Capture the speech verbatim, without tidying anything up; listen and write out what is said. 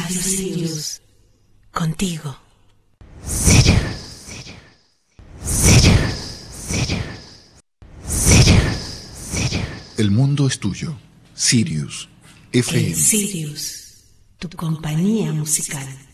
Radio Sirius. Contigo. Sirius, Sirius, Sirius, Sirius, Sirius, Sirius. El mundo es tuyo. Sirius F M. Sirius, tu compañía musical.